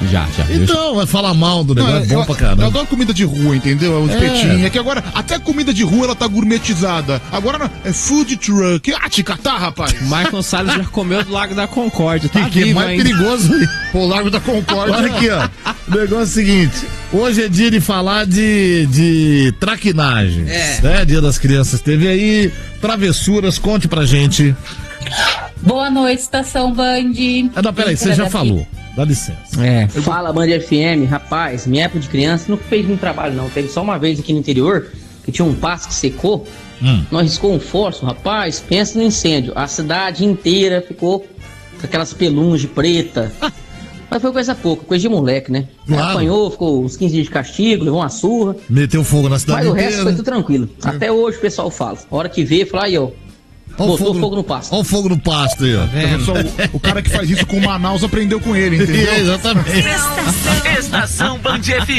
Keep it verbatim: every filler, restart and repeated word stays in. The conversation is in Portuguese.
Já, já. Então, vai falar mal do negócio, não, é bom eu, pra caramba. Eu adoro comida de rua, entendeu? É o É. espetinho. É que agora, até a comida de rua, ela tá gourmetizada. Agora é food truck. Ah, te catar, rapaz. Michael Salles já comeu do Lago da Concórdia, tá Que, que é vivo mais ainda. perigoso aí. O Largo da Concórdia. Olha aqui, ó. O negócio é o seguinte: hoje é dia de falar de, de traquinagem. É. Né? Dia das Crianças. Teve aí travessuras, conte pra gente. Boa noite, Estação Band. Ah, não, peraí, você já falou. Dá licença. É. Fala, Band F M. Rapaz, minha época de criança não fez muito trabalho, não. Teve só uma vez aqui no interior que tinha um passo que secou. Hum. Nós riscou um fósforo, rapaz. Pensa no incêndio. A cidade inteira ficou com aquelas pelungens preta. Mas foi coisa pouca, coisa de moleque, né? Claro. Apanhou, ficou uns quinze dias de castigo, levou uma surra. Meteu fogo na cidade Mas o inteira. resto foi tudo tranquilo. Até hoje o pessoal fala. A hora que vê, fala aí, ó. Olha o Botou fogo, fogo no pasto. Olha o fogo no pasto aí, ó. Só o, o cara que faz isso com Manaus aprendeu com ele, entendeu? Exatamente. Estação Band F M.